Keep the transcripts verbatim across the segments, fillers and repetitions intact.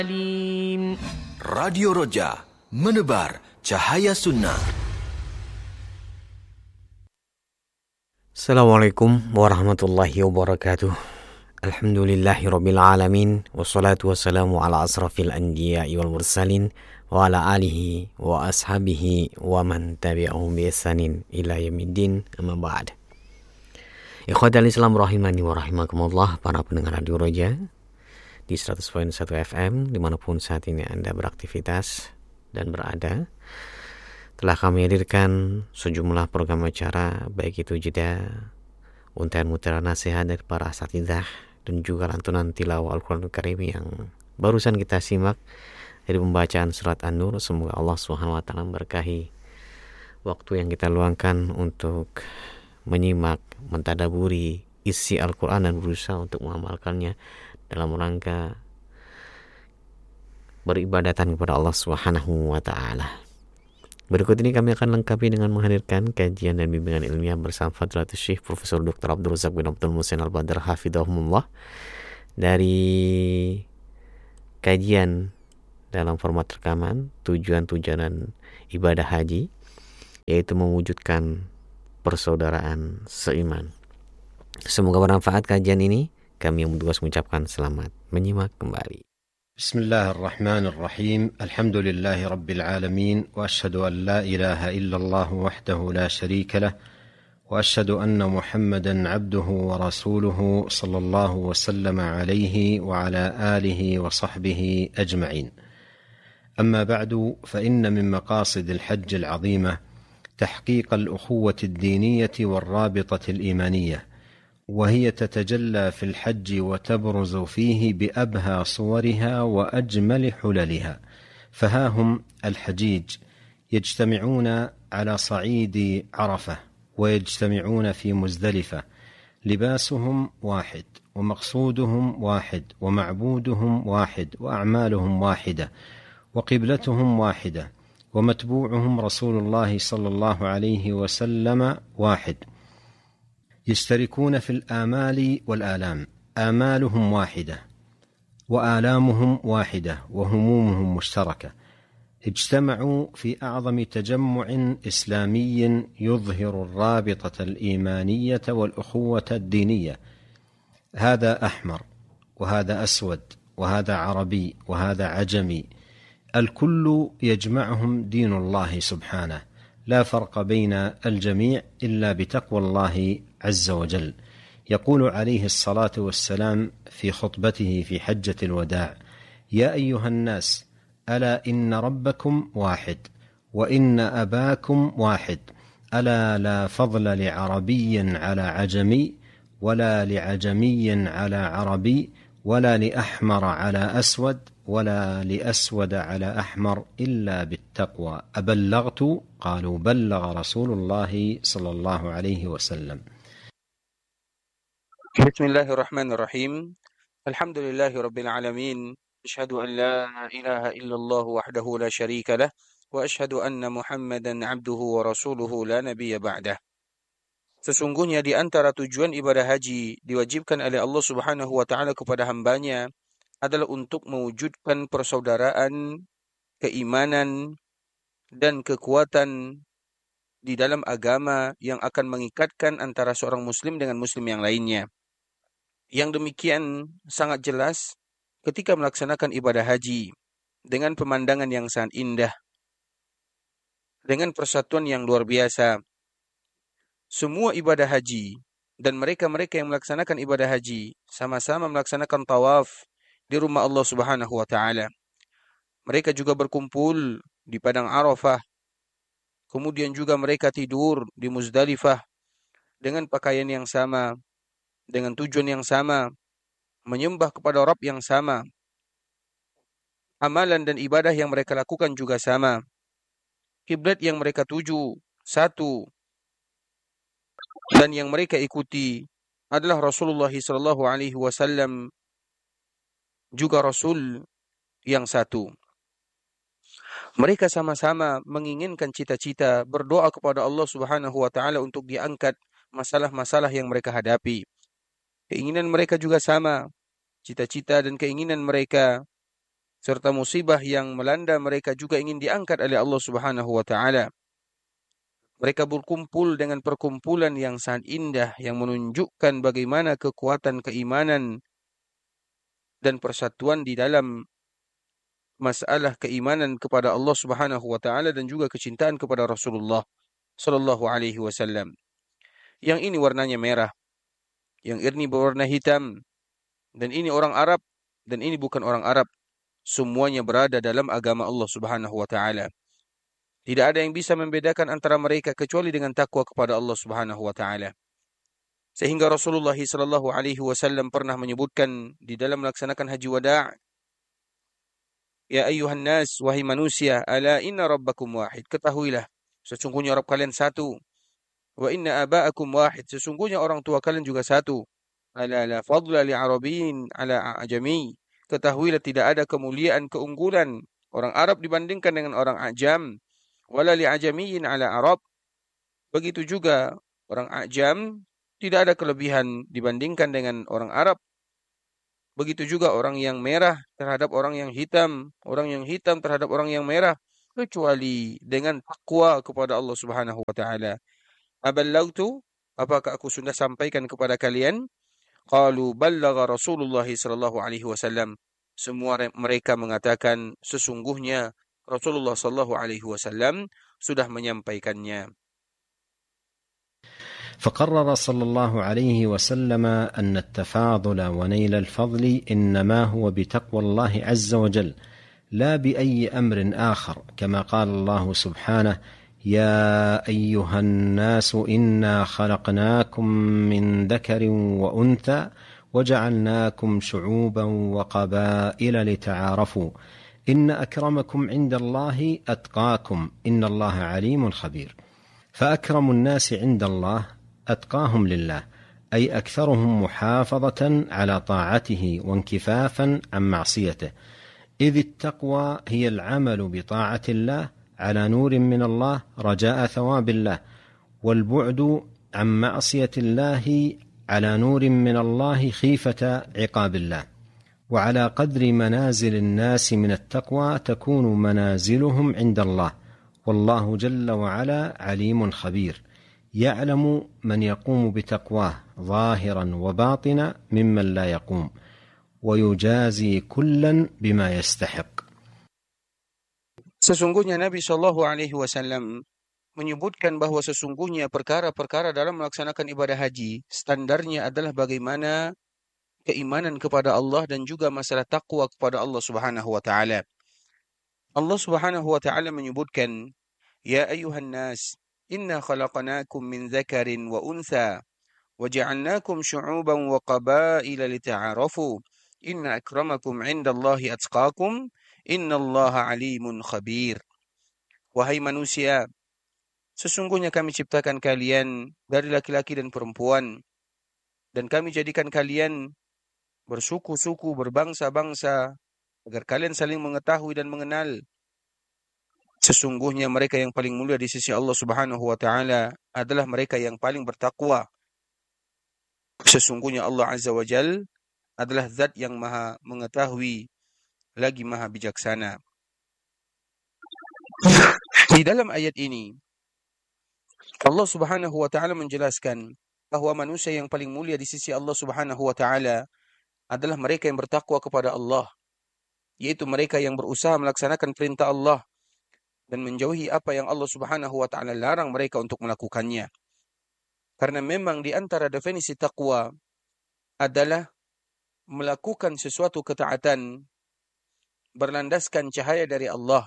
Radio Roja, menebar cahaya sunnah. Assalamualaikum warahmatullahi wabarakatuh. Alhamdulillahirabbil alamin, wassalatu wassalamu ala asrafil anbiya'i wal mursalin wa ala alihi wa ashabihi wa man tabi'ahum bi ihsanin ila yaumiddin, amma ba'd. Ikhwatal Islam rahimani wa rahimakumullah, para pendengar Radio Roja di seratus koma satu F M dimanapun saat ini Anda beraktivitas dan berada, telah kami hadirkan sejumlah program acara, baik itu jeda, untayan mutiara nasihat dari para asatidzah, dan juga lantunan tilawah Al-Quran Karim yang barusan kita simak dari pembacaan surat An-Nur. Semoga Allah subhanahu wa taala memberkahi waktu yang kita luangkan untuk menyimak, mentadaburi isi Al-Quran dan berusaha untuk mengamalkannya dalam rangka beribadatan kepada Allah subhanahu wa ta'ala. Berikut ini kami akan lengkapi dengan menghadirkan kajian dan bimbingan ilmiah bersama Fadilatul Syekh Profesor Doktor Abdul Razak bin Abdul Muhsin Al-Badr hafidhahumullah, dari kajian dalam format rekaman tujuan-tujuan ibadah haji, yaitu mewujudkan persaudaraan seiman. Semoga bermanfaat kajian ini. Kami yang bertugas mengucapkan selamat menyimak kembali. Bismillahirrahmanirrahim. Alhamdulillahi rabbil alamin, wa ashhadu an la ilaha illallah wahdahu la syarika lah, wa ashhadu anna Muhammadan abduhu wa rasuluhu sallallahu wa sallama alaihi wa ala alihi wa sahbihi ajma'in. Amma ba'du, fa inna min maqasid al-hajj al-'azimah tahqiq al-ukhuwah ad-diniyah wal-rabitah al-imaniyah, وهي تتجلى في الحج وتبرز فيه بأبهى صورها وأجمل حللها. فها هم الحجيج يجتمعون على صعيد عرفة ويجتمعون في مزدلفة، لباسهم واحد ومقصودهم واحد ومعبودهم واحد وأعمالهم واحدة وقبلتهم واحدة ومتبوعهم رسول الله صلى الله عليه وسلم واحد. يشتركون في الآمال والآلام، آمالهم واحدة وآلامهم واحدة وهمومهم مشتركة. اجتمعوا في أعظم تجمع إسلامي يظهر الرابطة الإيمانية والأخوة الدينية. هذا أحمر وهذا أسود وهذا عربي وهذا عجمي، الكل يجمعهم دين الله سبحانه، لا فرق بين الجميع إلا بتقوى الله عز وجل. يقول عليه الصلاة والسلام في خطبته في حجة الوداع: يا أيها الناس، ألا إن ربكم واحد وإن أباكم واحد، ألا لا فضل لعربي على عجمي ولا لعجمي على عربي ولا لأحمر على أسود ولا لأسود على أحمر إلا بالتقوى. أبلغت؟ قالوا بلغ رسول الله صلى الله عليه وسلم. Bismillahirrahmanirrahim. Alhamdulillahirabbil alamin. Asyhadu an la ilaha illallah wahdahu la syarika lah, wa asyhadu anna Muhammadan abduhu wa rasuluhu la nabiyya ba'dah. Sesungguhnya di antara tujuan ibadah haji diwajibkan oleh Allah Subhanahu wa taala kepada hambanya adalah untuk mewujudkan persaudaraan, keimanan, dan kekuatan di dalam agama yang akan mengikatkan antara seorang muslim dengan muslim yang lainnya. Yang demikian sangat jelas ketika melaksanakan ibadah haji dengan pemandangan yang sangat indah, dengan persatuan yang luar biasa. Semua ibadah haji dan mereka-mereka yang melaksanakan ibadah haji sama-sama melaksanakan tawaf di rumah Allah Subhanahu wa taala. Mereka juga berkumpul di padang Arafah. Kemudian juga mereka tidur di Muzdalifah dengan pakaian yang sama, dengan tujuan yang sama, menyembah kepada Rabb yang sama. Amalan dan ibadah yang mereka lakukan juga sama. Kiblat yang mereka tuju satu, dan yang mereka ikuti adalah Rasulullah sallallahu alaihi wasallam, juga Rasul yang satu. Mereka sama-sama menginginkan cita-cita, berdoa kepada Allah Subhanahu wa taala untuk diangkat masalah-masalah yang mereka hadapi. Keinginan mereka juga sama, cita-cita dan keinginan mereka serta musibah yang melanda mereka juga ingin diangkat oleh Allah Subhanahu wa taala. Mereka berkumpul dengan perkumpulan yang sangat indah yang menunjukkan bagaimana kekuatan keimanan dan persatuan di dalam masalah keimanan kepada Allah Subhanahu wa taala dan juga kecintaan kepada Rasulullah sallallahu alaihi wasallam. Yang ini warnanya merah, yang ini berwarna hitam, dan ini orang Arab dan ini bukan orang Arab. Semuanya berada dalam agama Allah Subhanahu wa taala. Tidak ada yang bisa membedakan antara mereka kecuali dengan takwa kepada Allah Subhanahu wa taala. Sehingga Rasulullah sallallahu alaihi wasallam pernah menyebutkan di dalam melaksanakan haji wada', ya ayyuhan nas, wahai manusia, ala inna rabbakum wahid, ketahuilah sesungguhnya Rabb kalian satu. Wa inna aba'akum wahid, sesungguhnya orang tua kalian juga satu. Ala la fadla li arabiyyin ala ajami, ketahuilah tidak ada kemuliaan keunggulan orang Arab dibandingkan dengan orang Ajam. Wala li ajamiyyin ala Arab, begitu juga orang Ajam tidak ada kelebihan dibandingkan dengan orang Arab. Begitu juga orang yang merah terhadap orang yang hitam, orang yang hitam terhadap orang yang merah, kecuali dengan takwa kepada Allah Subhanahu wa taala. Aballagtu, apakah aku sudah sampaikan kepada kalian? Qalu ballagha Rasulullah sallallahu alaihi wasallam. Semua mereka mengatakan sesungguhnya Rasulullah sallallahu alaihi wasallam sudah menyampaikannya. فقرر صلى الله عليه وسلم أن التفاضل ونيل الفضل إنما هو بتقوى الله عز وجل لا بأي أمر آخر، كما قال الله سبحانه: يا أيها الناس إنا خلقناكم من ذكر وأنثى وجعلناكم شعوبا وقبائل لتعارفوا إن أكرمكم عند الله أتقاكم إن الله عليم خبير. فأكرم الناس عند الله أتقاهم لله، أي أكثرهم محافظة على طاعته وانكفافا عن معصيته، إذ التقوى هي العمل بطاعة الله على نور من الله رجاء ثواب الله، والبعد عن معصية الله على نور من الله خيفة عقاب الله. وعلى قدر منازل الناس من التقوى تكون منازلهم عند الله، والله جل وعلا عليم خبير، يعلم من يقوم بتقواه ظاهرا وباطنا ممن لا يقوم، ويجازي كلا بما يستحق. Sesungguhnya Nabi sallallahu alaihi wasallam menyebutkan bahwa sesungguhnya perkara-perkara dalam melaksanakan ibadah haji standarnya adalah bagaimana keimanan kepada Allah dan juga masalah takwa kepada Allah Subhanahu wa taala. Allah Subhanahu wa taala menyebutkan, ya ayyuhan nas inna khalaqnakum min dzakarin wa untha wa ja'alnakum syu'uban wa qabaila lita'arafu inna akramakum 'indallahi atqakum innallaha 'alimun khabir. Wahai manusia, sesungguhnya kami ciptakan kalian dari laki-laki dan perempuan, dan kami jadikan kalian bersuku-suku, berbangsa-bangsa, agar kalian saling mengetahui dan mengenal. Sesungguhnya mereka yang paling mulia di sisi Allah Subhanahu wa taala adalah mereka yang paling bertakwa. Sesungguhnya Allah Azza wa Jal adalah zat yang maha mengetahui lagi maha bijaksana. Di dalam ayat ini Allah Subhanahu wa taala menjelaskan bahwa manusia yang paling mulia di sisi Allah Subhanahu wa taala adalah mereka yang bertakwa kepada Allah, yaitu mereka yang berusaha melaksanakan perintah Allah dan menjauhi apa yang Allah Subhanahu wa taala larang mereka untuk melakukannya. Karena memang di antara definisi takwa adalah melakukan sesuatu ketaatan berlandaskan cahaya dari Allah,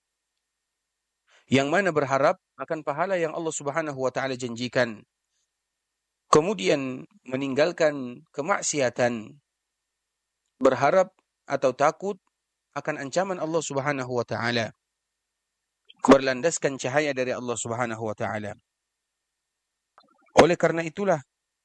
yang mana berharap akan pahala yang Allah Subhanahu wa taala janjikan. Kemudian meninggalkan kemaksiatan, berharap atau takut akan ancaman Allah Subhanahu wa taala, berlandaskan cahaya dari Allah Subhanahu wa taala. Oleh karena itulah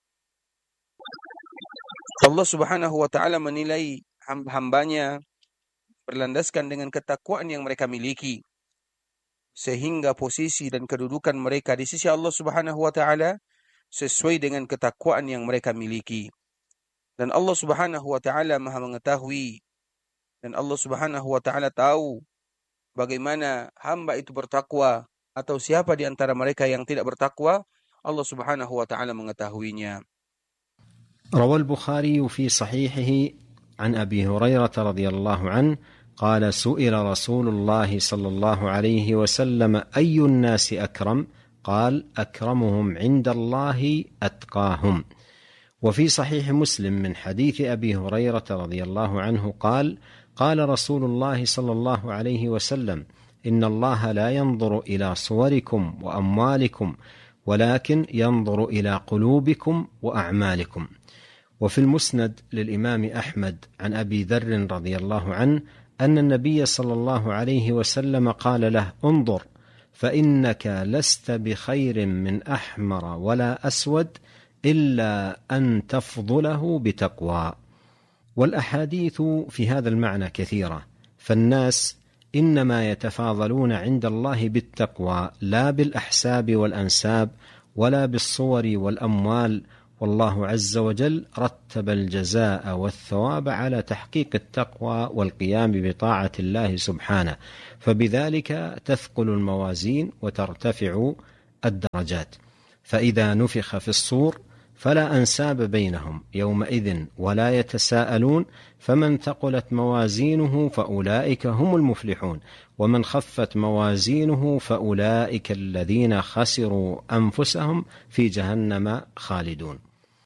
Allah Subhanahu wa taala menilai hamba-hambanya berlandaskan dengan ketakwaan yang mereka miliki, sehingga posisi dan kedudukan mereka di sisi Allah Subhanahu wa taala sesuai dengan ketakwaan yang mereka miliki. Dan Allah Subhanahu wa taala Maha mengetahui Dan Allah Subhanahu wa taala tahu bagaimana hamba itu bertakwa atau siapa di antara mereka yang tidak bertakwa, Allah Subhanahu wa taala mengetahuinya. روى البخاري في صحيحه عن أبي هريرة رضي الله عنه قال سئل رسول الله صلى الله عليه وسلم أي الناس أكرم؟ قال أكرمهم عند الله أتقاهم. وفي صحيح مسلم من حديث أبي هريرة رضي الله عنه قال قال رسول الله صلى الله عليه وسلم إن الله لا ينظر إلى صوركم وأموالكم ولكن ينظر إلى قلوبكم وأعمالكم. وفي المسند للإمام أحمد عن أبي ذر رضي الله عنه أن النبي صلى الله عليه وسلم قال له انظر فإنك لست بخير من أحمر ولا أسود إلا أن تفضله بتقوى. والأحاديث في هذا المعنى كثيرة، فالناس إنما يتفاضلون عند الله بالتقوى لا بالأحساب والأنساب ولا بالصور والأموال، والله عز وجل رتب الجزاء والثواب على تحقيق التقوى والقيام بطاعة الله سبحانه، فبذلك تثقل الموازين وترتفع الدرجات. فإذا نفخ في الصور فلا أنساب بينهم يومئذ ولا يتساءلون، فمن ثقلت موازينه فأولئك هم المفلحون ومن خفت موازينه فأولئك الذين خسروا أنفسهم في جهنم خالدون.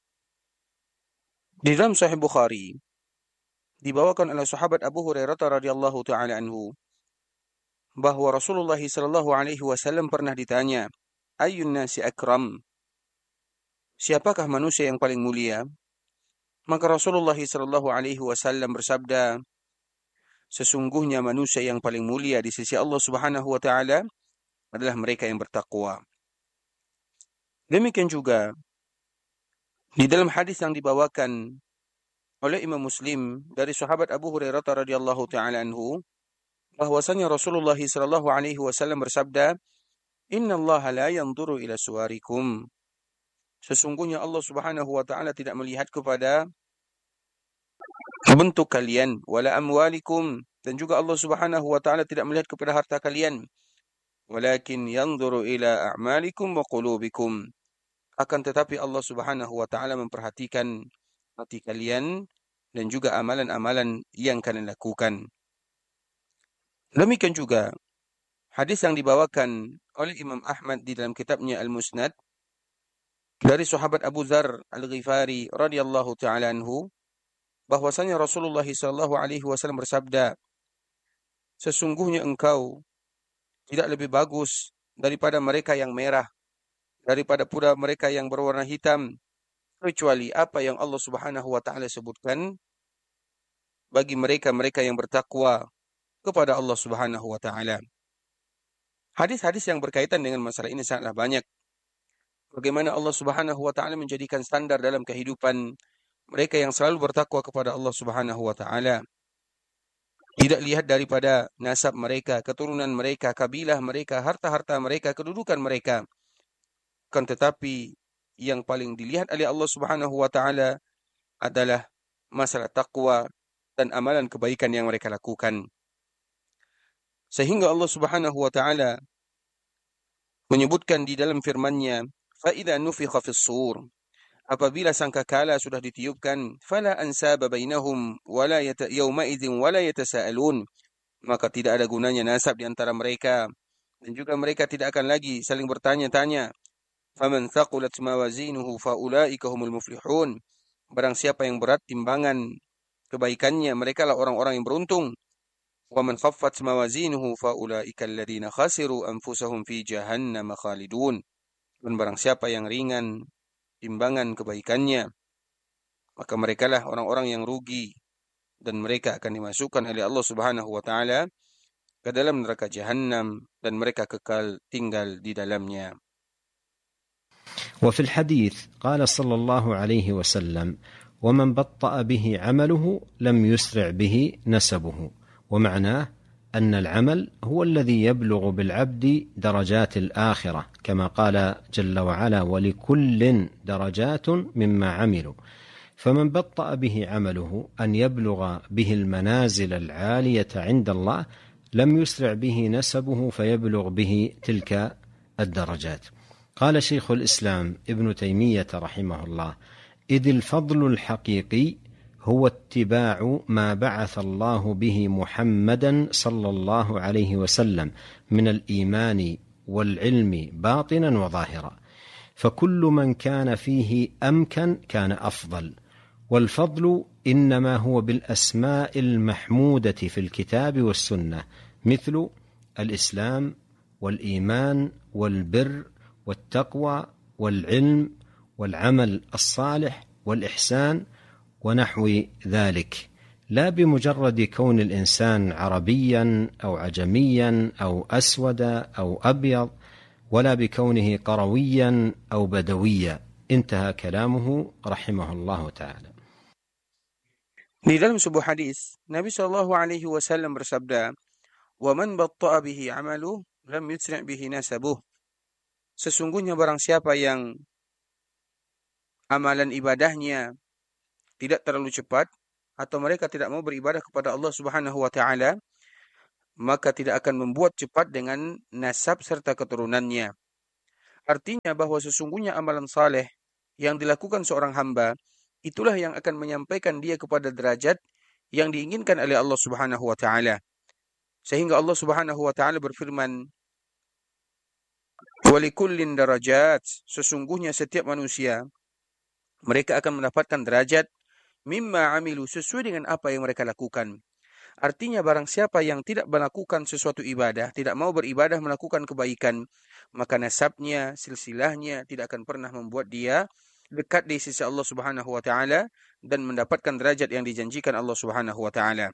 Di dalam Sahih Bukhari dibawakan oleh sahabat Abu Hurairah radhiyallahu taala anhu bahwa Rasulullah sallallahu alaihi wasallam pernah ditanya, "Ayyun nasi akram?" Siapakah manusia yang paling mulia? Maka Rasulullah sallallahu alaihi wasallam bersabda, sesungguhnya manusia yang paling mulia di sisi Allah Subhanahu wa taala adalah mereka yang bertakwa. Demikian juga di dalam hadis yang dibawakan oleh Imam Muslim dari sahabat Abu Hurairah radhiyallahu taala anhu bahwasanya Rasulullah sallallahu alaihi wasallam bersabda, "Innallaha la yanzuru ila suwarikum." Sesungguhnya Allah Subhanahu wa taala tidak melihat kepada bentuk kalian, wala amwalikum, dan juga Allah Subhanahu wa taala tidak melihat kepada harta kalian. Walakin yanzuru ila a'malikum wa qulubikum. Akan tetapi Allah Subhanahu wa taala memperhatikan hati kalian dan juga amalan-amalan yang kalian lakukan. Demikian juga hadis yang dibawakan oleh Imam Ahmad di dalam kitabnya Al-Musnad dari sahabat Abu Dzar Al-Ghifari radhiyallahu taala anhu bahwasanya Rasulullah sallallahu alaihi wasallam bersabda, sesungguhnya engkau tidak lebih bagus daripada mereka yang merah, daripada pula mereka yang berwarna hitam, kecuali apa yang Allah Subhanahu wa taala sebutkan bagi mereka-mereka yang bertakwa kepada Allah Subhanahu wa taala. Hadis-hadis yang berkaitan dengan masalah ini sangatlah banyak. Bagaimana Allah Subhanahu wa taala menjadikan standar dalam kehidupan mereka yang selalu bertakwa kepada Allah Subhanahu wa taala. Tidak lihat daripada nasab mereka, keturunan mereka, kabilah mereka, harta-harta mereka, kedudukan mereka. Kan tetapi yang paling dilihat oleh Allah Subhanahu wa taala adalah masalah takwa dan amalan kebaikan yang mereka lakukan. Sehingga Allah Subhanahu wa taala menyebutkan di dalam firman-Nya, "Fa idza nufikha fis sur." Apabila sangkakala sudah ditiupkan, fala ansaba bainahum wala yata yawma idzin wala yatasaalun. Maka tidak ada gunanya nasab di antara mereka dan juga mereka tidak akan lagi saling bertanya-tanya. Faman thaqulat mawazinuhu faulaika humul muflihun. Barang siapa yang berat timbangan kebaikannya, merekalah orang-orang yang beruntung. Wa man khaffat mawazinuhu faulaika alladziina khasiru anfusahum fi jahannam khalidun. Dan barang siapa yang ringan timbangan kebaikannya, maka merekalah orang-orang yang rugi dan mereka akan dimasukkan oleh Allah Subhanahu wa taala ke dalam neraka Jahannam dan mereka kekal tinggal di dalamnya. وفي الحديث قال صلى الله عليه وسلم ومن بطأ به عمله لم يسرع به نسبه ومعناه أن العمل هو الذي يبلغ بالعبد درجات الآخرة كما قال جل وعلا ولكل درجات مما عملوا فمن بطأ به عمله أن يبلغ به المنازل العالية عند الله لم يسرع به نسبه فيبلغ به تلك الدرجات. قال شيخ الإسلام ابن تيمية رحمه الله: إذ الفضل الحقيقي هو اتباع ما بعث الله به محمدا صلى الله عليه وسلم من الإيمان والعلم باطنا وظاهرا، فكل من كان فيه أمكن كان أفضل، والفضل إنما هو بالأسماء المحمودة في الكتاب والسنة، مثل الإسلام والإيمان والبر والتقوى والعلم والعمل الصالح والإحسان ونحو ذلك، لا بمجرد كون الإنسان عربيا أو عجميا أو أسود أو أبيض، ولا بكونه قرويا أو بدويا. انتهى كلامه رحمه الله تعالى. Di dalam sebuah hadis, Nabi Shallallahu Alaihi Wasallam bersabda, "Wa man batta'a bihi amaluh, lam yusri' bihi nasabuh." Sesungguhnya barang siapa yang amalan ibadahnya tidak terlalu cepat, atau mereka tidak mau beribadah kepada Allah Subhanahu wa taala, maka tidak akan membuat cepat dengan nasab serta keturunannya. Artinya bahwa sesungguhnya amalan saleh yang dilakukan seorang hamba, itulah yang akan menyampaikan dia kepada derajat yang diinginkan oleh Allah Subhanahu wa taala. Sehingga Allah Subhanahu wa taala berfirman, "Walikullin darajat." Sesungguhnya setiap manusia mereka akan mendapatkan derajat mimma amilu, sesuai dengan apa yang mereka lakukan. Artinya barang siapa yang tidak melakukan sesuatu ibadah, tidak mau beribadah melakukan kebaikan, maka nasabnya, silsilahnya tidak akan pernah membuat dia dekat di sisi Allah Subhanahu wa taala dan mendapatkan derajat yang dijanjikan Allah Subhanahu wa taala.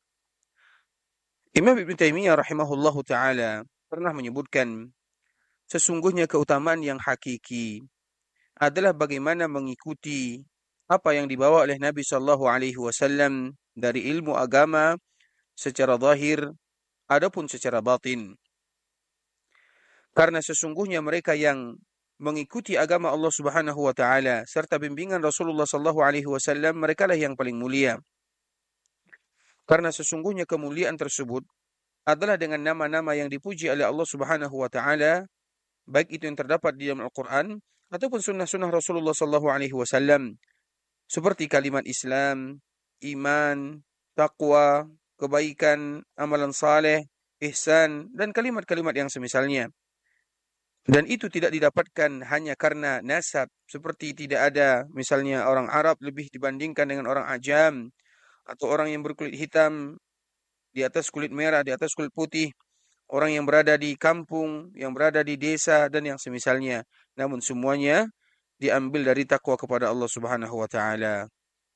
Imam Ibn Taimiyah rahimahullahu taala pernah menyebutkan, sesungguhnya keutamaan yang hakiki adalah bagaimana mengikuti apa yang dibawa oleh Nabi sallallahu alaihi wasallam dari ilmu agama secara zahir adapun secara batin. Karena sesungguhnya mereka yang mengikuti agama Allah Subhanahu wa taala serta bimbingan Rasulullah sallallahu alaihi wasallam, merekalah yang paling mulia. Karena sesungguhnya kemuliaan tersebut adalah dengan nama-nama yang dipuji oleh Allah Subhanahu wa taala, baik itu yang terdapat di dalam Al-Qur'an ataupun sunnah-sunnah Rasulullah sallallahu alaihi wasallam, seperti kalimat Islam, iman, taqwa, kebaikan, amalan saleh, ihsan, dan kalimat-kalimat yang semisalnya. Dan itu tidak didapatkan hanya karena nasab, seperti tidak ada misalnya orang Arab lebih dibandingkan dengan orang Ajam, atau orang yang berkulit hitam di atas kulit merah, di atas kulit putih, orang yang berada di kampung, yang berada di desa, dan yang semisalnya. Namun semuanya diambil dari takwa kepada Allah Subhanahu wa taala.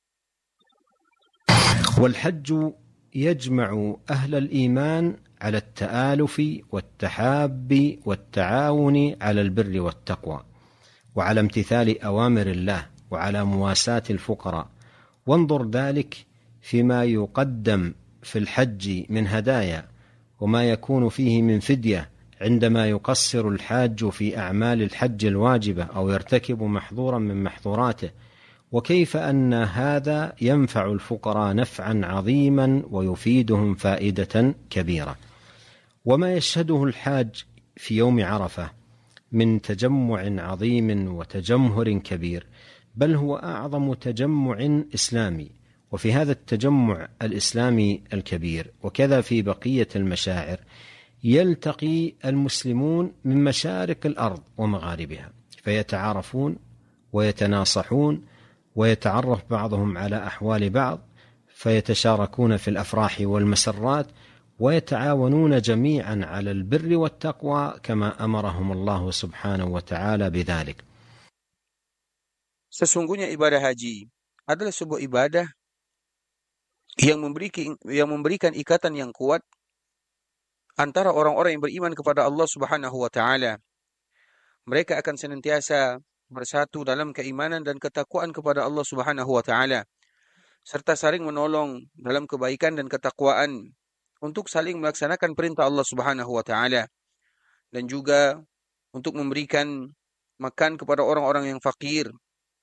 والحج يجمع أهل الإيمان على التآلف والتحاب والتعاون على البر والتقوى، وعلى امتثال أوامر الله، وعلى مواساة الفقراء. وانظر ذلك فيما يقدم في الحج من هدايا، وما يكون فيه من فدية عندما يقصر الحاج في أعمال الحج الواجبة أو يرتكب محظورا من محظوراته، وكيف أن هذا ينفع الفقراء نفعا عظيما ويفيدهم فائدة كبيرة. وما يشهده الحاج في يوم عرفة من تجمع عظيم وتجمهر كبير، بل هو أعظم تجمع إسلامي، وفي هذا التجمع الإسلامي الكبير وكذا في بقية المشاعر يلتقي المسلمون من مشارق الأرض ومغاربها، فيتعارفون ويتناصحون ويتعرف بعضهم على أحوال بعض، فيتشاركون في الأفراح والمسرات، ويتعاونون جميعا على البر والتقوى كما أمرهم الله سبحانه وتعالى بذلك. Sesungguhnya ibadah haji adalah sebuah ibadah yang memberikan yang memberikan ikatan yang kuat antara orang-orang yang beriman kepada Allah Subhanahu wa taala. Mereka akan senantiasa bersatu dalam keimanan dan ketakwaan kepada Allah Subhanahu wa taala, serta saling menolong dalam kebaikan dan ketakwaan untuk saling melaksanakan perintah Allah Subhanahu wa taala, dan juga untuk memberikan makan kepada orang-orang yang fakir,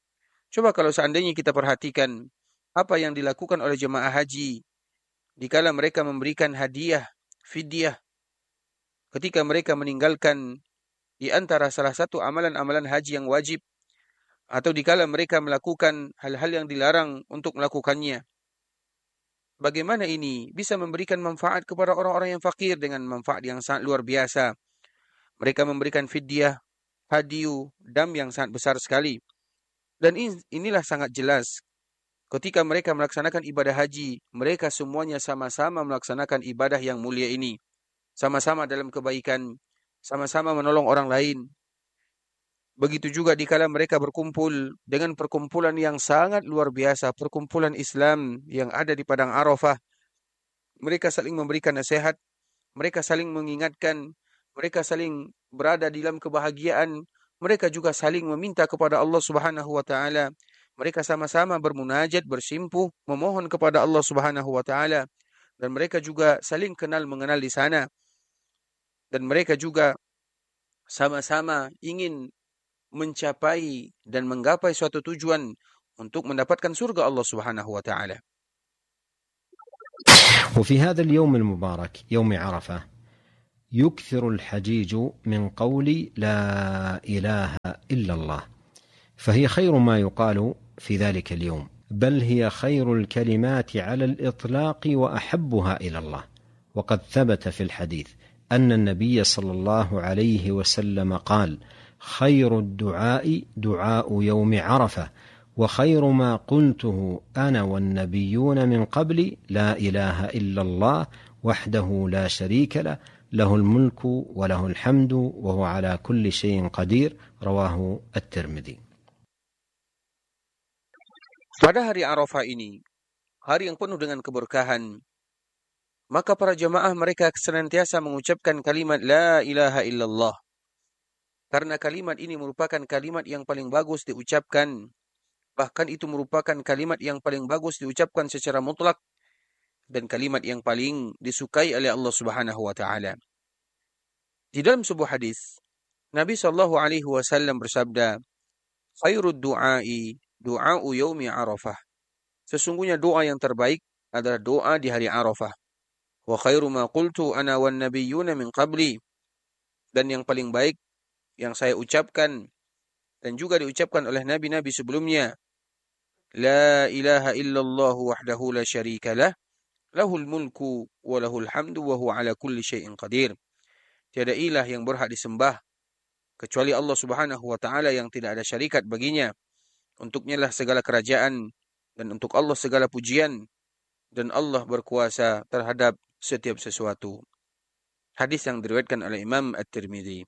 Coba kalau seandainya kita perhatikan apa yang dilakukan oleh jemaah haji dikala mereka memberikan hadiah, fidyah, ketika mereka meninggalkan di antara salah satu amalan-amalan haji yang wajib, atau dikala mereka melakukan hal-hal yang dilarang untuk melakukannya. Bagaimana ini bisa memberikan manfaat kepada orang-orang yang fakir dengan manfaat yang sangat luar biasa. Mereka memberikan fidyah, hadiyu, dam yang sangat besar sekali. Dan inilah sangat jelas. Ketika mereka melaksanakan ibadah haji, mereka semuanya sama-sama melaksanakan ibadah yang mulia ini. Sama-sama dalam kebaikan, sama-sama menolong orang lain. Begitu juga dikala mereka berkumpul dengan perkumpulan yang sangat luar biasa, perkumpulan Islam yang ada di Padang Arafah. Mereka saling memberikan nasihat, mereka saling mengingatkan, mereka saling berada dalam kebahagiaan, mereka juga saling meminta kepada Allah Subhanahu wa taala. Mereka sama-sama bermunajat, bersimpuh, memohon kepada Allah Subhanahu wa taala, dan mereka juga saling kenal mengenal di sana. Dan mereka juga sama-sama ingin mencapai dan menggapai suatu tujuan untuk mendapatkan surga Allah Subhanahu wa taala. وفي هذا اليوم المبارك يوم عرفة يكثر الحجيج من قول لا إله إلا الله، فهي خير ما يقال في ذلك اليوم، بل هي خير الكلمات على الإطلاق وأحبها إلى الله. وقد ثبت في الحديث أن النبي صلى الله عليه وسلم قال: خير الدعاء دعاء يوم عرفة، وخير ما قلته أنا والنبيون من قبلي لا إله إلا الله وحده لا شريك له له الملك وله الحمد وهو على كل شيء قدير. رواه الترمذي. Pada hari Arafah ini, hari yang penuh dengan keberkahan, maka para jemaah mereka senantiasa mengucapkan kalimat La ilaha illallah. Karena kalimat ini merupakan kalimat yang paling bagus diucapkan. Bahkan itu merupakan kalimat yang paling bagus diucapkan secara mutlak. Dan kalimat yang paling disukai oleh Allah Subhanahu wa taala. Di dalam sebuah hadis, Nabi sallallahu alaihi wasallam bersabda, "Khairud du'ai du'a'u yaumi Arafah." Sesungguhnya doa yang terbaik adalah doa di hari Arafah. Wa khairu ma qultu ana wan nabiyyuna min qabli. Dan yang paling baik yang saya ucapkan dan juga diucapkan oleh nabi-nabi sebelumnya, La ilaha illallah wahdahu la syarika lah, lahul mulku wa lahul hamdu wa huwa ala kulli syai'in qadir. Tiada ilah yang berhak disembah kecuali Allah Subhanahu wa taala yang tidak ada syarikat baginya. Untuknya lah segala kerajaan dan untuk Allah segala pujian, dan Allah berkuasa terhadap setiap sesuatu. Hadis yang diriwayatkan oleh Imam At-Tirmidzi.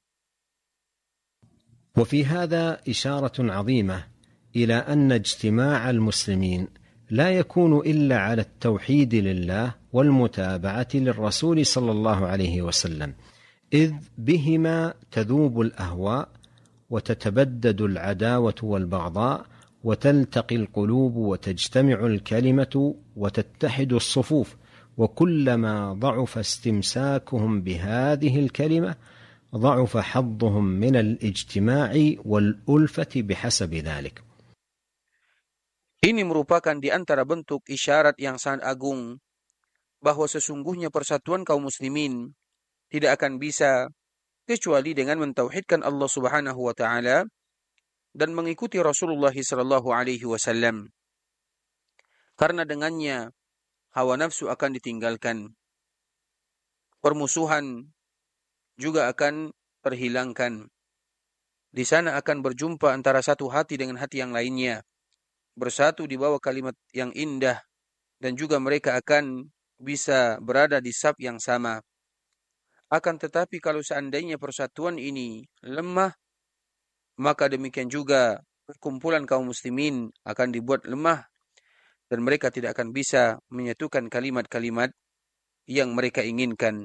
وفي هذا إشارة عظيمة إلى أن اجتماع المسلمين لا يكون إلا على التوحيد لله والمتابعة للرسول صلى الله عليه وسلم، إذ بهما تذوب الأهواء وتتبدد العداوة والبغضاء وتلتقي القلوب وتجتمع الكلمة وتتحد الصفوف، وكلما ضعف استمساكهم بهذه الكلمة ضعف حظهم من الاجتماع والألفة بحسب ذلك. Ini merupakan di antara bentuk isyarat yang sangat agung bahwa sesungguhnya persatuan kaum muslimin tidak akan bisa kecuali dengan mentauhidkan Allah Subhanahu wa taala dan mengikuti Rasulullah sallallahu alaihi wasallam. Karena dengannya hawa nafsu akan ditinggalkan. Permusuhan juga akan terhilangkan. Di sana akan berjumpa antara satu hati dengan hati yang lainnya, bersatu di bawah kalimat yang indah, dan juga mereka akan bisa berada di saf yang sama. Akan tetapi kalau seandainya persatuan ini lemah, maka demikian juga perkumpulan kaum muslimin akan dibuat lemah, dan mereka tidak akan bisa menyatukan kalimat-kalimat yang mereka inginkan.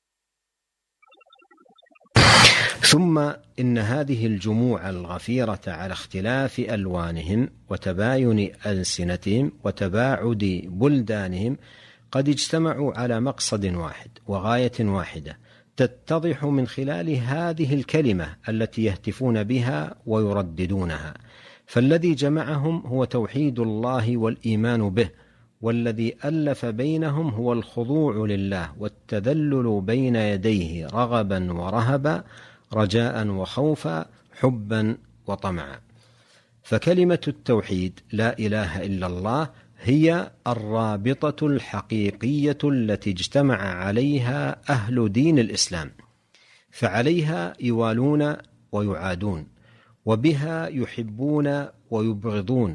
ثم إن هذه الجموع الغفيرة على اختلاف ألوانهم وتباين ألسنتهم وتباعد بلدانهم قد اجتمعوا على مقصد واحد وغاية واحدة تتضح من خلال هذه الكلمة التي يهتفون بها ويرددونها، فالذي جمعهم هو توحيد الله والإيمان به، والذي ألف بينهم هو الخضوع لله والتذلل بين يديه رغبا ورهبا، رجاء وخوفا، حبا وطمعا. فكلمة التوحيد لا إله إلا الله هي الرابطة الحقيقية التي اجتمع عليها أهل دين الإسلام، فعليها يوالون ويعادون، وبها يحبون ويبغضون،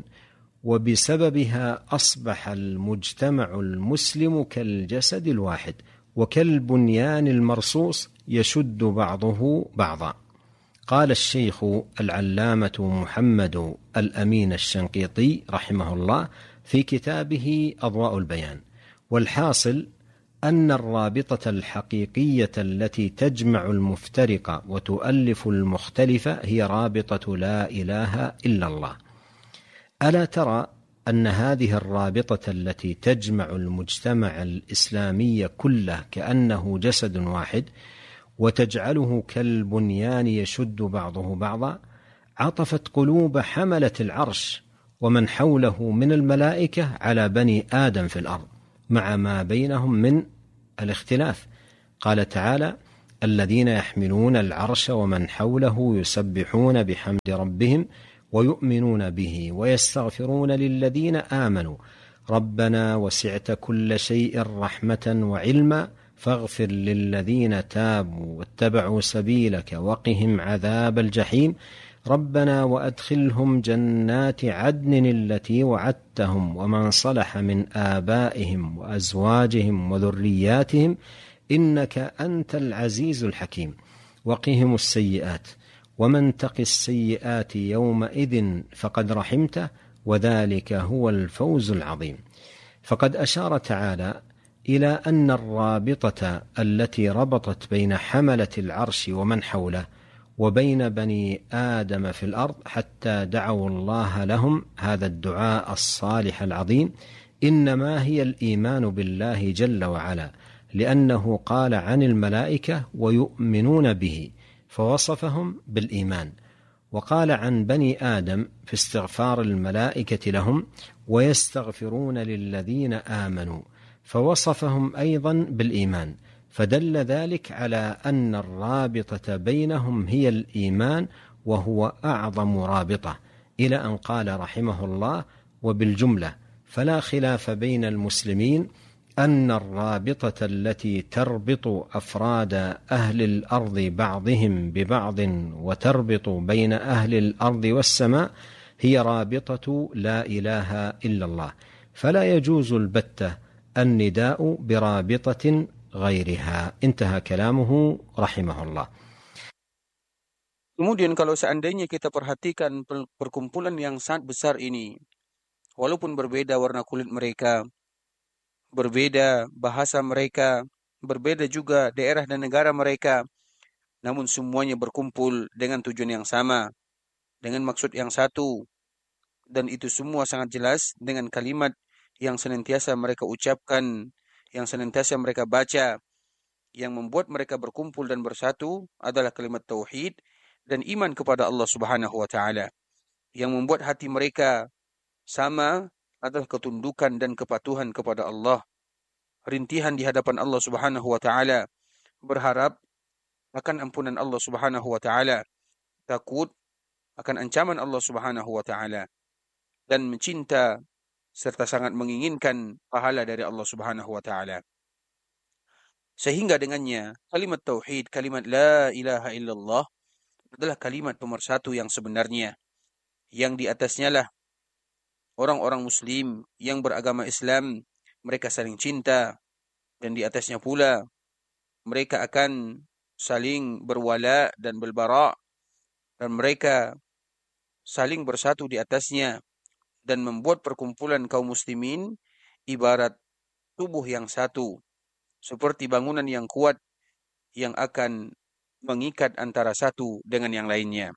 وبسببها أصبح المجتمع المسلم كالجسد الواحد وكالبنيان المرصوص يشد بعضه بعضا. قال الشيخ العلامة محمد الأمين الشنقيطي رحمه الله في كتابه أضواء البيان: والحاصل أن الرابطة الحقيقية التي تجمع المفترق وتؤلف المختلف هي رابطة لا إله إلا الله. ألا ترى أن هذه الرابطة التي تجمع المجتمع الإسلامي كله كأنه جسد واحد وتجعله كالبنيان يشد بعضه بعضا، عطفت قلوب حملة العرش ومن حوله من الملائكة على بني آدم في الأرض مع ما بينهم من الاختلاف. قال تعالى: الذين يحملون العرش ومن حوله يسبحون بحمد ربهم ويؤمنون به ويستغفرون للذين آمنوا ربنا وسعت كل شيء رحمة وعلما فاغفر للذين تابوا واتبعوا سبيلك وقهم عذاب الجحيم ربنا وأدخلهم جنات عدن التي وعدتهم ومن صلح من آبائهم وأزواجهم وذرياتهم إنك أنت العزيز الحكيم وقهم السيئات ومن تق السيئات يومئذ فقد رحمته وذلك هو الفوز العظيم. فقد أشار تعالى إلى أن الرابطة التي ربطت بين حملة العرش ومن حوله وبين بني آدم في الأرض حتى دعوا الله لهم هذا الدعاء الصالح العظيم إنما هي الإيمان بالله جل وعلا، لأنه قال عن الملائكة ويؤمنون به فوصفهم بالإيمان، وقال عن بني آدم في استغفار الملائكة لهم ويستغفرون للذين آمنوا فوصفهم أيضا بالإيمان، فدل ذلك على أن الرابطة بينهم هي الإيمان وهو أعظم رابطة، إلى أن قال رحمه الله: وبالجملة فلا خلاف بين المسلمين أن الرابطة التي تربط أفراد أهل الأرض بعضهم ببعض وتربط بين أهل الأرض والسماء هي رابطة لا إله إلا الله، فلا يجوز البتة النداء برابطة غيرها. انتهى كلامه رحمه الله. Kemudian kalau seandainya kita perhatikan perkumpulan yang sangat besar ini, walaupun berbeda warna kulit mereka, berbeda bahasa mereka, berbeda juga daerah dan negara mereka, namun semuanya berkumpul dengan tujuan yang sama, dengan maksud yang satu, dan itu semua sangat jelas dengan kalimat yang senantiasa mereka ucapkan, yang senantiasa mereka baca, yang membuat mereka berkumpul dan bersatu adalah kalimat tauhid dan iman kepada Allah Subhanahu wa taala. Yang membuat hati mereka sama adalah ketundukan dan kepatuhan kepada Allah, rintihan di hadapan Allah Subhanahu wa taala, berharap akan ampunan Allah Subhanahu wa taala, takut akan ancaman Allah Subhanahu wa taala, dan mencinta serta sangat menginginkan pahala dari Allah Subhanahu wa taala. Sehingga dengannya kalimat tauhid, kalimat la ilaha illallah adalah kalimat pemersatu yang sebenarnya, yang di atasnya lah orang-orang muslim yang beragama Islam mereka saling cinta, dan di atasnya pula mereka akan saling berwala dan berbara, dan mereka saling bersatu di atasnya dan membuat perkumpulan kaum muslimin ibarat tubuh yang satu, seperti bangunan yang kuat yang akan mengikat antara satu dengan yang lainnya.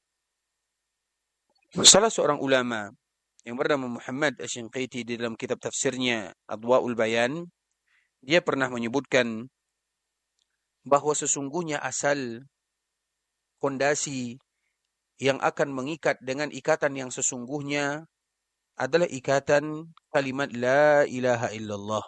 Salah seorang ulama yang bernama Muhammad Asy-Syinqiti di dalam kitab tafsirnya Adwaul Bayan, dia pernah menyebutkan bahwa sesungguhnya asal fondasi yang akan mengikat dengan ikatan yang sesungguhnya adalah ikatan kalimat la ilaha illallah.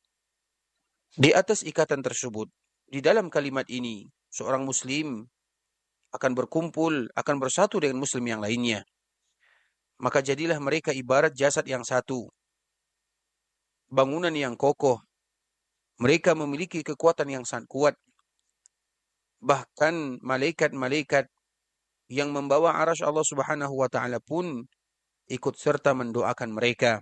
Di atas ikatan tersebut, di dalam kalimat ini, seorang muslim akan berkumpul, akan bersatu dengan muslim yang lainnya. Maka jadilah mereka ibarat jasad yang satu, bangunan yang kokoh. Mereka memiliki kekuatan yang sangat kuat. Bahkan malaikat-malaikat yang membawa arasy Allah Subhanahu wa taala pun ikut serta mendoakan mereka.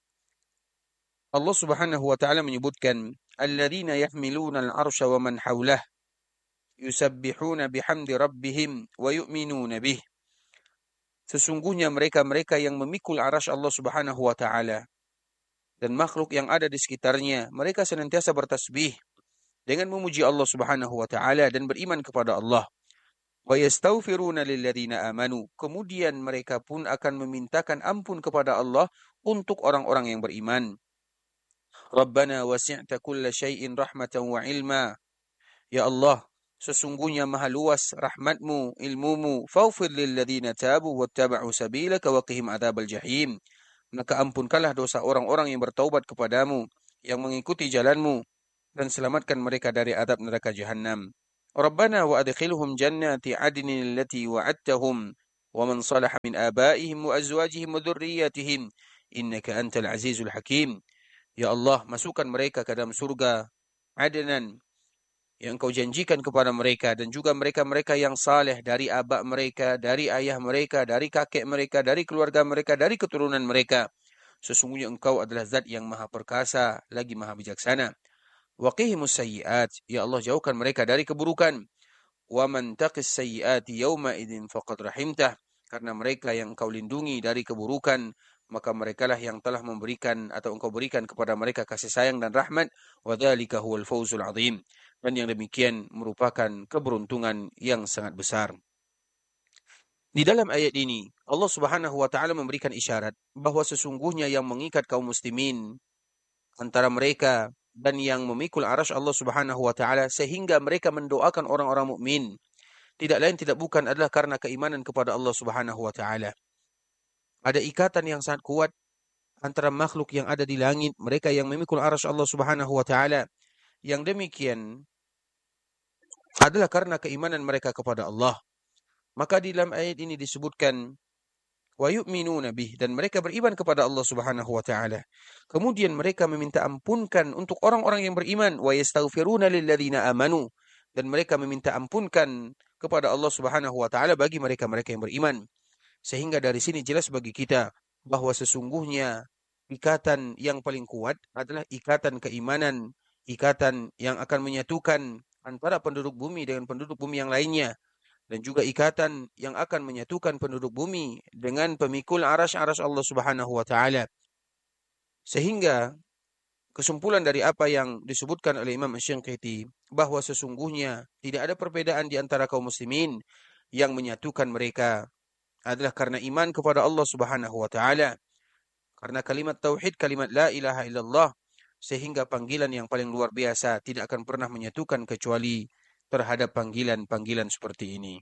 Allah Subhanahu wa taala menyebutkan, alladzina yahmiluna al-arsya wa man hawlah yusabbihuna bihamdi rabbihim wa yu'minuna bih. Sesungguhnya mereka-mereka yang memikul arasy Allah Subhanahu wa taala dan makhluk yang ada di sekitarnya, mereka senantiasa bertasbih dengan memuji Allah Subhanahu wa taala dan beriman kepada Allah. Wa yastaghfiruna lilladzina amanu. Kemudian mereka pun akan memintakan ampun kepada Allah untuk orang-orang yang beriman. Rabbana wasi'ta kulla syai'in rahmatan wa ilma. Ya Allah, sesungguhnya maha luas rahmatmu, ilmumu. Faghfir lilladzina tabu wattaba'u sabilaka wa qihim adzabal jahim. Maka ampunkanlah dosa orang-orang yang bertaubat kepadamu, yang mengikuti jalanmu, dan selamatkan mereka dari azab neraka Jahannam. Rabbana wa adkhilhum jannati adnin allati wa'adtahum wa man salaha min abaihim wa azwajihim wa dhurriyyatihim innaka antal azizul hakim. Ya Allah, masukkan mereka ke dalam surga Adnan yang Engkau janjikan kepada mereka, dan juga mereka-mereka yang saleh dari aba mereka, dari ayah mereka, dari kakek mereka, dari keluarga mereka, dari keturunan mereka. Sesungguhnya Engkau adalah zat yang maha perkasa lagi maha bijaksana. Waqihimus sayyi'at. Ya Allah, jauhkan mereka dari keburukan. Wa man taqis sayyi'ati yawma idzin faqad rahimtah. Karena mereka yang Engkau lindungi dari keburukan, maka merekalah yang telah memberikan atau Engkau berikan kepada mereka kasih sayang dan rahmat. Wa dzalika huwal fawzul 'adzim. Dan yang demikian merupakan keberuntungan yang sangat besar. Di dalam ayat ini, Allah Subhanahu wa taala memberikan isyarat bahwa sesungguhnya yang mengikat kaum muslimin antara mereka dan yang memikul arasy Allah Subhanahu wa taala sehingga mereka mendoakan orang-orang mukmin, tidak lain tidak bukan adalah karena keimanan kepada Allah Subhanahu wa taala. Ada ikatan yang sangat kuat antara makhluk yang ada di langit, mereka yang memikul arasy Allah Subhanahu wa taala. Yang demikian adalah karena keimanan mereka kepada Allah. Maka di dalam ayat ini disebutkan wa yu'minuna bih, dan mereka beriman kepada Allah Subhanahu wa taala. Kemudian mereka meminta ampunkan untuk orang-orang yang beriman, wa yastaghfiruna lilladzina amanu, dan mereka meminta ampunkan kepada Allah Subhanahu wa taala bagi mereka-mereka yang beriman. Sehingga dari sini jelas bagi kita bahwa sesungguhnya ikatan yang paling kuat adalah ikatan keimanan, ikatan yang akan menyatukan antara penduduk bumi dengan penduduk bumi yang lainnya, dan juga ikatan yang akan menyatukan penduduk bumi dengan pemikul arasy-arasy Allah Subhanahu wa taala. Sehingga kesimpulan dari apa yang disebutkan oleh Imam Asy-Syanqiti bahwa sesungguhnya tidak ada perbedaan di antara kaum muslimin, yang menyatukan mereka adalah karena iman kepada Allah Subhanahu wa taala, karena kalimat tauhid, kalimat la ilaha illallah, sehingga panggilan yang paling luar biasa tidak akan pernah menyatukan kecuali terhadap panggilan-panggilan seperti ini.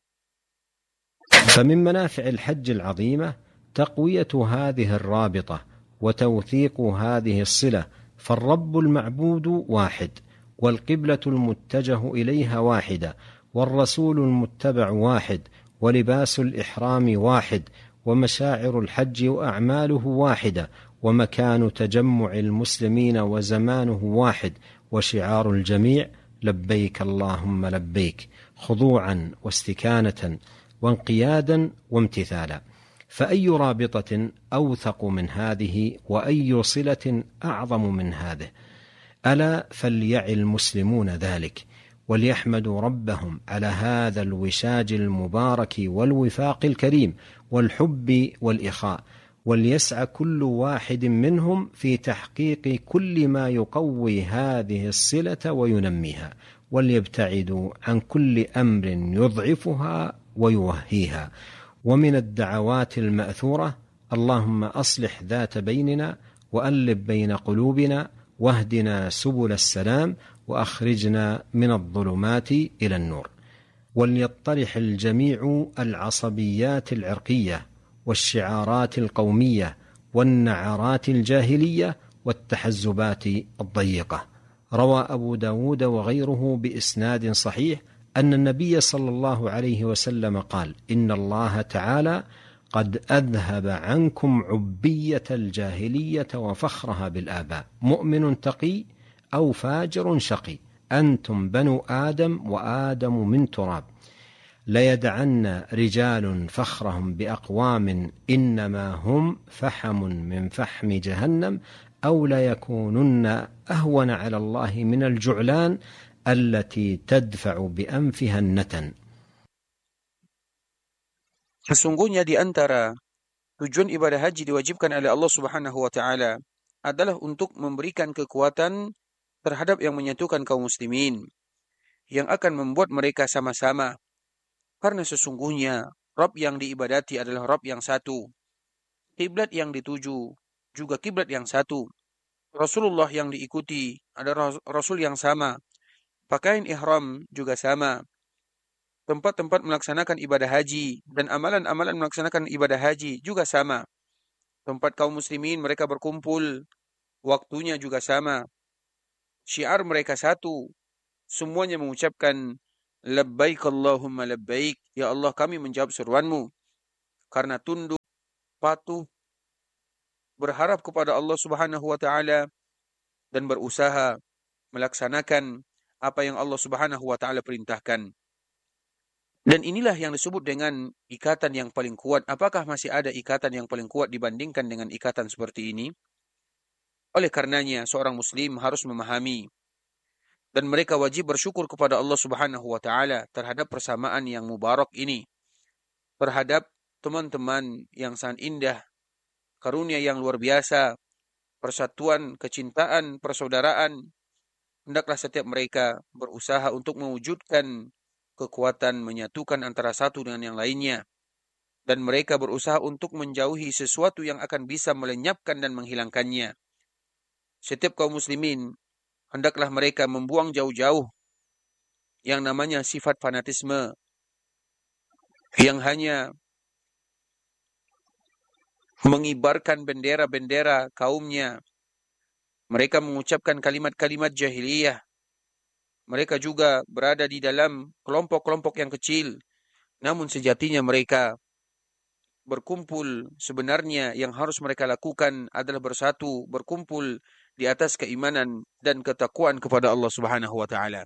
فمن منافع الحج العظيمة تقوية هذه الرابطة وتوثيق هذه الصلة، فالرب المعبود واحد، والقبلة المتجه إليها واحدة، والرسول المتبع واحد، ولباس الإحرام واحد، ومشاعر الحج وأعماله واحدة، ومكان تجمع المسلمين وزمانه واحد، وشعار الجميع لبيك اللهم لبيك، خضوعا واستكانة وانقيادا وامتثالا. فأي رابطة أوثق من هذه، وأي صلة أعظم من هذه؟ ألا فليعي المسلمون ذلك، وليحمدوا ربهم على هذا الوشاج المبارك والوفاق الكريم والحب والإخاء، وليسعى كل واحد منهم في تحقيق كل ما يقوي هذه الصلة وينميها، وليبتعدوا عن كل أمر يضعفها ويوهيها. ومن الدعوات المأثورة: اللهم أصلح ذات بيننا، وألف بين قلوبنا، واهدنا سبل السلام، وأخرجنا من الظلمات إلى النور. وليطرح الجميع العصبيات العرقية والشعارات القومية والنعرات الجاهلية والتحزبات الضيقة. روى أبو داود وغيره بإسناد صحيح أن النبي صلى الله عليه وسلم قال: إن الله تعالى قد أذهب عنكم عبية الجاهلية وفخرها بالآباء، مؤمن تقي أو فاجر شقي، أنتم بنو آدم وآدم من تراب، ليدعن رجال فخرهم بأقوام إنما هم فحم من فحم جهنم، أو ليكونن أهون على الله من الجعلان التي تدفع بأنفها النتن. Sesungguhnya di antara tujuan ibadah haji diwajibkan oleh Allah Subhanahu wa taala adalah untuk memberikan kekuatan terhadap yang menyatukan kaum muslimin, yang akan membuat mereka sama-sama. Karena sesungguhnya Rabb yang diibadati adalah Rabb yang satu. Kiblat yang dituju juga kiblat yang satu. Rasulullah yang diikuti adalah Rasul yang sama. Pakaian ihram juga sama. Tempat-tempat melaksanakan ibadah haji dan amalan-amalan melaksanakan ibadah haji juga sama. Tempat kaum muslimin mereka berkumpul, waktunya juga sama. Syiar mereka satu. Semuanya mengucapkan labbaik Allahumma labbaik, ya Allah kami menjawab seruanmu. Karena tunduk, patuh, berharap kepada Allah Subhanahu wa taala dan berusaha melaksanakan apa yang Allah Subhanahu wa taala perintahkan. Dan inilah yang disebut dengan ikatan yang paling kuat. Apakah masih ada ikatan yang paling kuat dibandingkan dengan ikatan seperti ini? Oleh karenanya seorang muslim harus memahami dan mereka wajib bersyukur kepada Allah Subhanahu wa taala terhadap persamaan yang mubarak ini, terhadap teman-teman yang sangat indah, karunia yang luar biasa, persatuan, kecintaan, persaudaraan. Hendaklah setiap mereka berusaha untuk mewujudkan kekuatan menyatukan antara satu dengan yang lainnya, dan mereka berusaha untuk menjauhi sesuatu yang akan bisa melenyapkan dan menghilangkannya. Setiap kaum muslimin hendaklah mereka membuang jauh-jauh yang namanya sifat fanatisme yang hanya mengibarkan bendera-bendera kaumnya. Mereka mengucapkan kalimat-kalimat jahiliyah. Mereka juga berada di dalam kelompok-kelompok yang kecil, namun sejatinya mereka berkumpul. Sebenarnya yang harus mereka lakukan adalah bersatu, berkumpul di atas keimanan dan ketakwaan kepada Allah Subhanahu wa taala.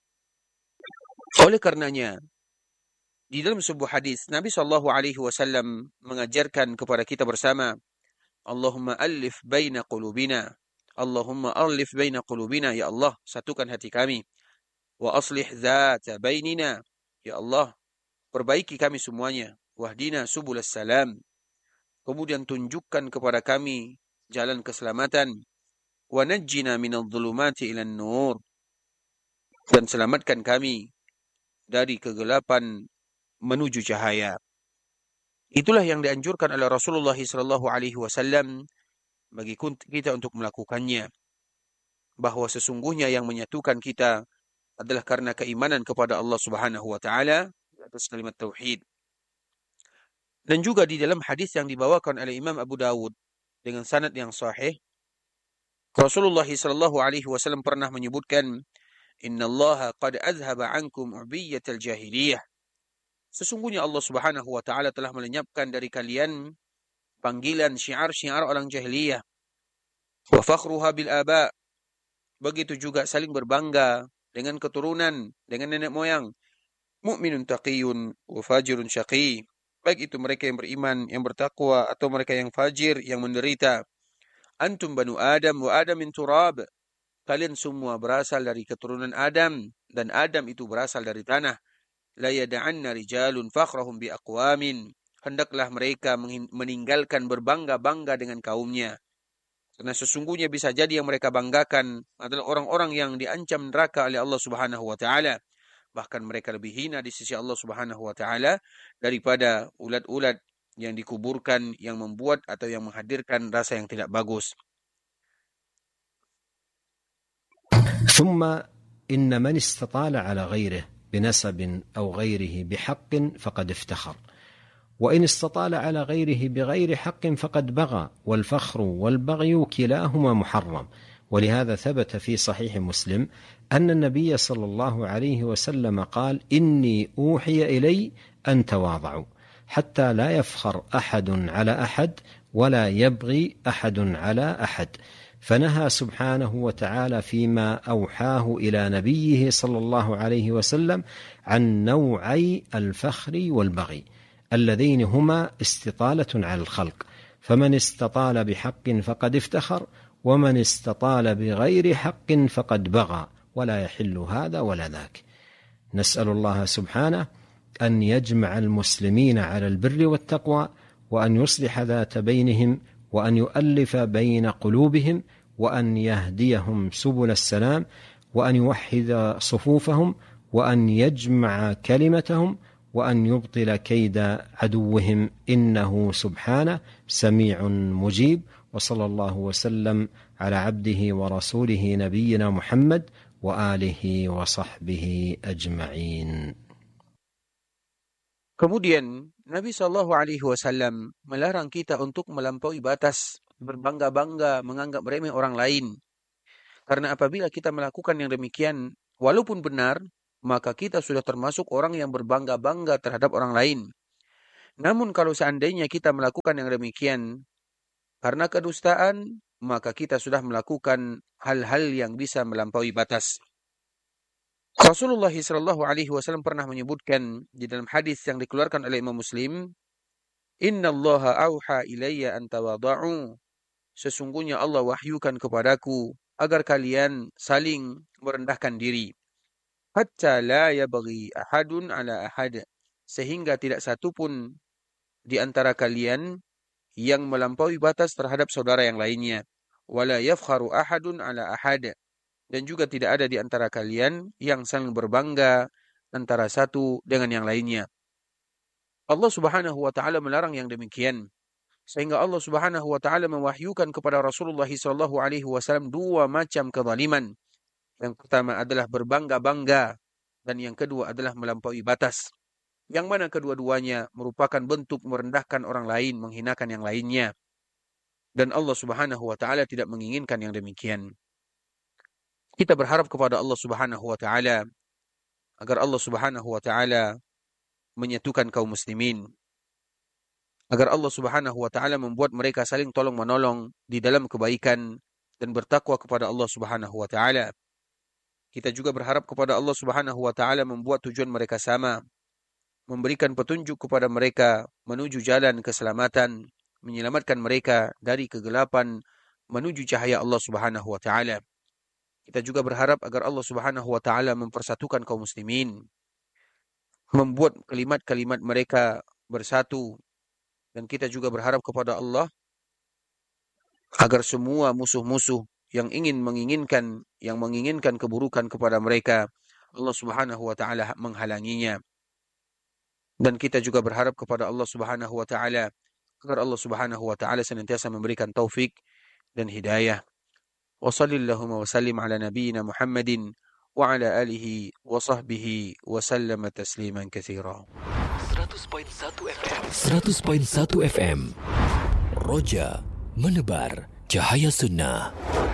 Oleh karenanya, di dalam sebuah hadis Nabi sallallahu alaihi wasallam mengajarkan kepada kita bersama, Allahumma alif baina qulubina, Allahumma alif baina qulubina, ya Allah satukan hati kami. Wa aslih dzata bainina, ya Allah perbaiki kami semuanya. Wahdina subulas salam, kemudian tunjukkan kepada kami jalan keselamatan. Wa najjina minadh dhulumati ilan nur, dan selamatkan kami dari kegelapan menuju cahaya. Itulah yang dianjurkan oleh Rasulullah sallallahu alaihi wasallam bagi kita untuk melakukannya, bahwa sesungguhnya yang menyatukan kita adalah karena keimanan kepada Allah Subhanahu wa taala atas kalimat tauhid. Dan juga di dalam hadis yang dibawakan oleh Imam Abu Dawud dengan sanad yang sahih, Rasulullah sallallahu alaihi wasallam pernah menyebutkan, innallaha qad azhaba ankum ubiyatal jahiliyah, sesungguhnya Allah Subhanahu wa taala telah melenyapkan dari kalian panggilan syiar-syiar orang jahiliyah. Wa fakhruha bil aba, begitu juga saling berbangga dengan keturunan, dengan nenek moyang. Mu'minun taqiyun wa fajirun syaqi, baik itu mereka yang beriman, yang bertakwa, atau mereka yang fajir, yang menderita. Antum banu Adam wa Adam min turab, kalian semua berasal dari keturunan Adam, dan Adam itu berasal dari tanah. La yada'anna rijalun fakhrahum bi aqwamin, hendaklah mereka meninggalkan berbangga-bangga dengan kaumnya. Karena sesungguhnya bisa jadi yang mereka banggakan adalah orang-orang yang diancam neraka oleh Allah Subhanahu wa taala. Bahkan mereka lebih hina di sisi Allah Subhanahu wa taala daripada ulat-ulat yang dikuburkan, yang membuat atau yang menghadirkan rasa yang tidak bagus. ثم إن من استطال على غيره بنسب أو غيره بحق فقد افتخر، وإن استطال على غيره بغير حق فقد بغى، والفخر والبغي كلاهما محرم. ولهذا ثبت في صحيح مسلم أن النبي صلى الله عليه وسلم قال: إني أوحي إلي أن تواضعوا حتى لا يفخر أحد على أحد ولا يبغي أحد على أحد. فنهى سبحانه وتعالى فيما أوحاه إلى نبيه صلى الله عليه وسلم عن نوعي الفخر والبغي اللذين هما استطالة على الخلق، فمن استطال بحق فقد افتخر، ومن استطال بغير حق فقد بغى، ولا يحل هذا ولا ذاك. نسأل الله سبحانه أن يجمع المسلمين على البر والتقوى، وأن يصلح ذات بينهم، وأن يؤلف بين قلوبهم، وأن يهديهم سبل السلام، وأن يوحد صفوفهم، وأن يجمع كلمتهم، وأن يبطل كيد عدوهم، إنه سبحانه سميع مجيب. وصلى الله وسلم على عبده ورسوله نبينا محمد وآله وصحبه أجمعين. Kemudian Nabi shallallahu alaihi wasallam melarang kita untuk melampaui batas, berbangga-bangga, menganggap remeh orang lain. Karena apabila kita melakukan yang demikian, walaupun benar, maka kita sudah termasuk orang yang berbangga-bangga terhadap orang lain. Namun kalau seandainya kita melakukan yang demikian karena kedustaan, maka kita sudah melakukan hal-hal yang bisa melampaui batas. Rasulullah shallallahu alaihi wasallam pernah menyebutkan di dalam hadis yang dikeluarkan oleh Imam Muslim, Inna Allaha auha ilayya an tawada'u. Sesungguhnya Allah wahyukan kepadaku agar kalian saling merendahkan diri. Hatta la yabghi ahadun ala ahad. Sehingga tidak satu pun di antara kalian yang melampaui batas terhadap saudara yang lainnya. Wala yafkharu ahadun ala ahad. Dan juga tidak ada di antara kalian yang saling berbangga antara satu dengan yang lainnya. Allah Subhanahu wa taala melarang yang demikian. Sehingga Allah Subhanahu wa taala mewahyukan kepada Rasulullah sallallahu alaihi wasallam dua macam kezaliman. Yang pertama adalah berbangga-bangga dan yang kedua adalah melampaui batas. Yang mana kedua-duanya merupakan bentuk merendahkan orang lain, menghinakan yang lainnya. Dan Allah Subhanahu wa taala tidak menginginkan yang demikian. Kita berharap kepada Allah Subhanahu wa taala agar Allah Subhanahu wa taala menyatukan kaum muslimin. Agar Allah Subhanahu wa taala membuat mereka saling tolong-menolong di dalam kebaikan dan bertakwa kepada Allah Subhanahu wa taala. Kita juga berharap kepada Allah Subhanahu wa taala membuat tujuan mereka sama, memberikan petunjuk kepada mereka menuju jalan keselamatan, menyelamatkan mereka dari kegelapan menuju cahaya Allah Subhanahu wa taala. Kita juga berharap agar Allah Subhanahu wa taala mempersatukan kaum muslimin, membuat kalimat-kalimat mereka bersatu, dan kita juga berharap kepada Allah agar semua musuh-musuh yang ingin menginginkan yang menginginkan keburukan kepada mereka, Allah Subhanahu wa taala menghalanginya. Dan kita juga berharap kepada Allah Subhanahu wa taala agar Allah Subhanahu wa taala senantiasa memberikan taufik dan hidayah. Wa sallallahu wa sallim ala nabiyyina Muhammadin wa ala alihi wa sahbihi wa sallama tasliman katsira. seratus koma satu F M Roja menebar cahaya sunnah.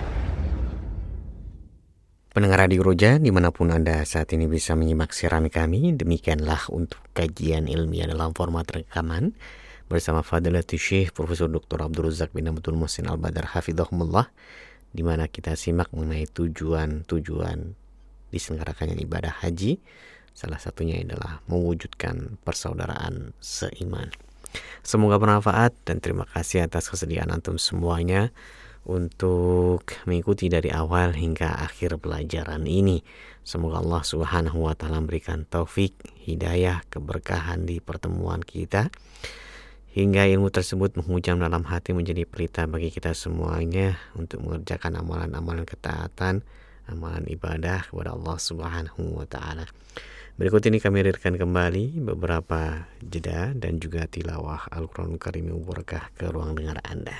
Pendengar Radio Roja dimanapun Anda saat ini bisa menyimak siaran kami, demikianlah untuk kajian ilmiah dalam format rekaman bersama Fadilatul Syekh Profesor Doktor Abdul Razak bin Abdul Muhsin Al-Badar Hafizahumullah, di mana kita simak mengenai tujuan-tujuan diselenggarakannya ibadah haji. Salah satunya adalah mewujudkan persaudaraan seiman. Semoga bermanfaat dan terima kasih atas kesediaan antum semuanya untuk mengikuti dari awal hingga akhir pelajaran ini. Semoga Allah Subhanahu wa taala memberikan taufik, hidayah, keberkahan di pertemuan kita, hingga ilmu tersebut menghujam dalam hati menjadi pelita bagi kita semuanya untuk mengerjakan amalan-amalan ketaatan, amalan ibadah kepada Allah Subhanahu wa taala. Berikut ini kami hadirkan kembali beberapa jeda dan juga tilawah Al-Quranul Karim yang berkah ke ruang dengar Anda.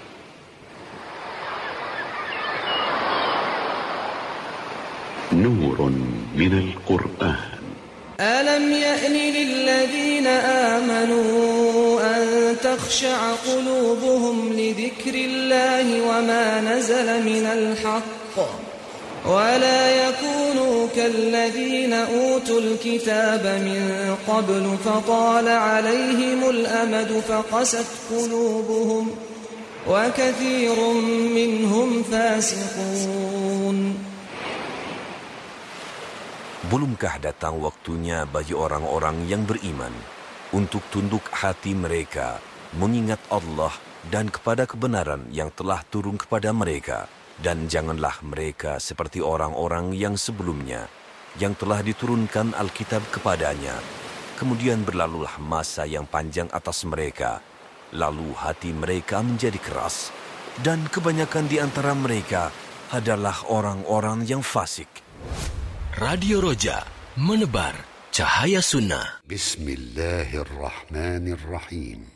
Nur حبر من القرآن. ألم يأن للذين آمنوا أن تخشع قلوبهم لذكر الله وما نزل من الحق ولا يكونوا كالذين أوتوا الكتاب من قبل فطال عليهم الأمد فقست قلوبهم وكثير منهم فاسقون. Belumkah datang waktunya bagi orang-orang yang beriman untuk tunduk hati mereka mengingat Allah dan kepada kebenaran yang telah turun kepada mereka, dan janganlah mereka seperti orang-orang yang sebelumnya yang telah diturunkan Alkitab kepadanya. Kemudian berlalulah masa yang panjang atas mereka, lalu hati mereka menjadi keras, dan kebanyakan di antara mereka adalah orang-orang yang fasik. Radio Roja, menebar cahaya sunnah. Bismillahirrahmanirrahim.